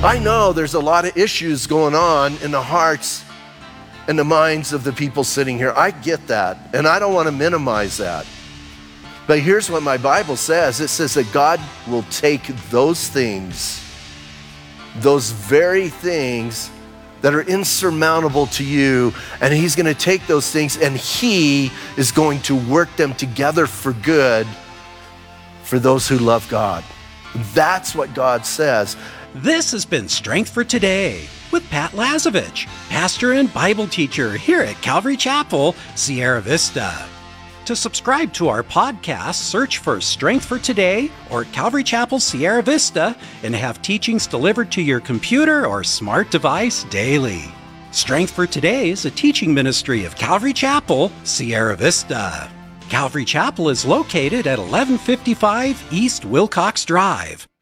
I know there's a lot of issues going on in the hearts and the minds of the people sitting here. I get that, and I don't want to minimize that. But here's what my Bible says. It says that God will take those things, those very things that are insurmountable to you, and he's going to take those things and he is going to work them together for good for those who love God. That's what God says. This has been Strength for Today with Pat Lazovich, pastor and Bible teacher here at Calvary Chapel, Sierra Vista. To subscribe to our podcast, search for Strength for Today or Calvary Chapel, Sierra Vista, and have teachings delivered to your computer or smart device daily. Strength for Today is a teaching ministry of Calvary Chapel, Sierra Vista. Calvary Chapel is located at 1155 East Wilcox Drive.